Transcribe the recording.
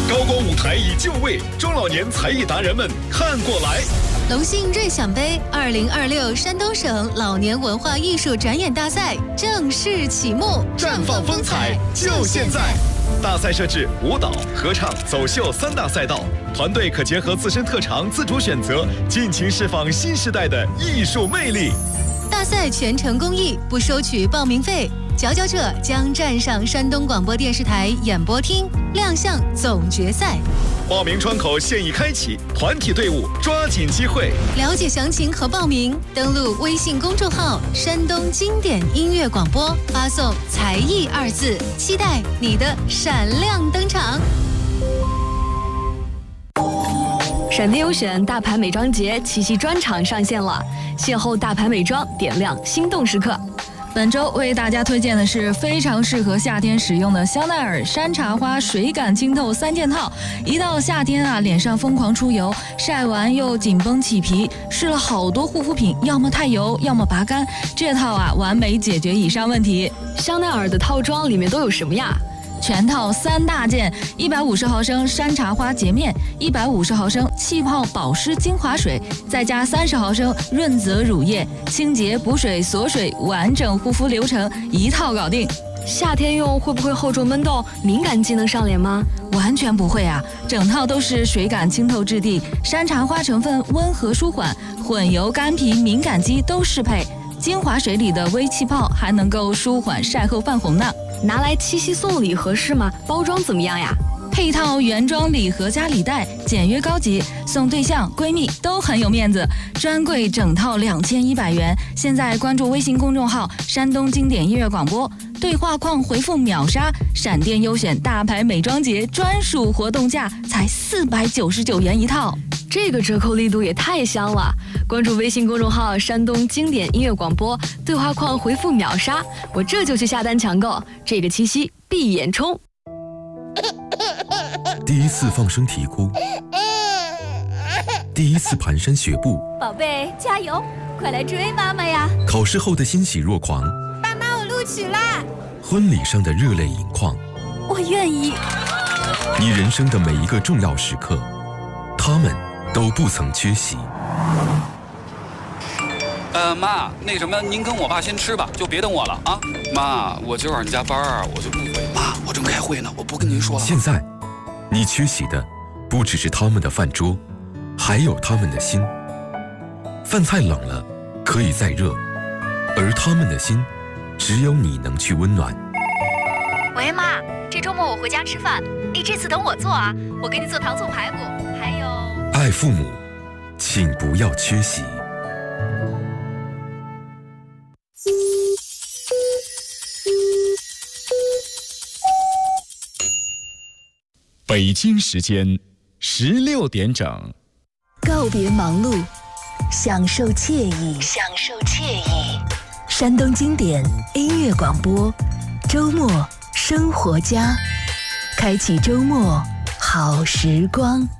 高光舞台已就位，中老年才艺达人们看过来。 龙信瑞享杯2026山东省老年文化艺术展演大赛正式启幕， 绽放风采就现在！大赛设置舞蹈、合唱、走秀3大赛道，团队可结合自身特长自主选择，尽情释放新时代的艺术魅力。 大赛全程公益，不收取报名费。佼佼者将站上山东广播电视台演播厅，亮相总决赛。 报名窗口现已开启，团体队伍抓紧机会。 了解详情和报名，登录微信公众号“山东经典音乐广播”，发送“才艺”2字，期待你的闪亮登场。 闪电优选大牌美妆节七夕专场上线了，邂逅大牌美妆，点亮心动时刻。 本周为大家推荐的是非常适合夏天使用的香奈儿山茶花水感清透3件套。一到夏天啊，脸上疯狂出油，晒完又紧绷起皮，试了好多护肤品，要么太油，要么拔干，这套啊完美解决以上问题。 香奈儿的套装里面都有什么呀？ 全套3大件：150毫升山茶花洁面，150毫升气泡保湿精华水，再加30毫升润泽乳液，清洁补水锁水，完整护肤流程一套搞定。 夏天用会不会厚重闷痘，敏感肌能上脸吗？ 完全不会啊，整套都是水感清透质地，山茶花成分温和舒缓，混油干皮敏感肌都适配。精华水里的微气泡还能够舒缓晒后泛红呢。 拿来七夕送礼合适吗？包装怎么样呀？ 配套原装礼盒加礼袋，简约高级，送对象闺蜜都很有面子。专柜整套2100元，现在关注微信公众号山东经典音乐广播，对话框回复秒杀，闪电优选大牌美妆节专属活动价才499元一套， 这个折扣力度也太香了！关注微信公众号山东经典音乐广播，对话框回复秒杀，我这就去下单抢购，这个七夕闭眼冲。 第一次放声啼哭，第一次蹒跚学步， 宝贝加油，快来追妈妈呀！ 考试后的欣喜若狂， 爸妈我录取啦！ 婚礼上的热泪盈眶， 我愿意。 你人生的每一个重要时刻，他们都不曾缺席。 妈，那什么，您跟我爸先吃吧，就别等我了啊。妈，我今晚上加班啊，我就不回。妈，我正开会呢，我不跟您说了。 现在，你缺席的不只是他们的饭桌，还有他们的心。饭菜冷了，可以再热，而他们的心，只有你能去温暖。 喂，妈，这周末我回家吃饭，你这次等我做啊，我给你做糖醋排骨，还有…… 爱父母，请不要缺席。 北京时间16点整， 告别忙碌，享受惬意，山东经典音乐广播，周末生活家，开启周末好时光。